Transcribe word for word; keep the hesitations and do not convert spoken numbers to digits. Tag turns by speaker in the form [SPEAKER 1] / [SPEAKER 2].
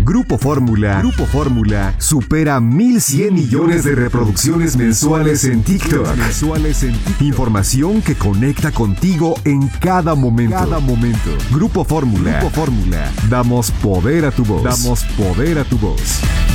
[SPEAKER 1] Grupo Fórmula, Grupo Fórmula supera mil cien millones de reproducciones mensuales en TikTok. Mensuales en TikTok. Información que conecta contigo en cada momento. Cada momento. Grupo Fórmula, Grupo Fórmula. Damos poder a tu voz. Damos poder a tu voz.